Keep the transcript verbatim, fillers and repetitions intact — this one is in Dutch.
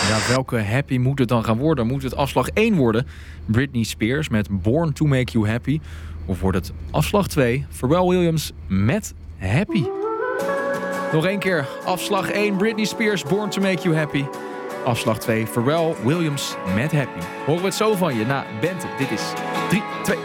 Ja, welke happy moet het dan gaan worden? Moet het afslag één worden? Britney Spears met Born to Make You Happy? Of wordt het afslag twee? Pharrell Williams met Happy? Nog één keer. Afslag één, Britney Spears, Born to Make You Happy. Afslag twee, Pharrell Williams met Happy. Horen we het zo van je na Bente. Dit is drie, twee...